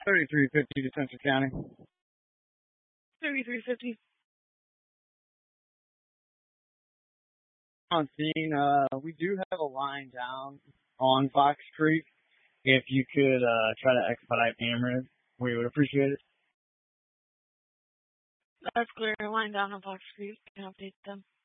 3350 to Central County. 3350. On scene, we do have a line down on Fox Creek. If you could try to expedite Amherst, we would appreciate it. That's clear. Line down on Fox Street. Can update them.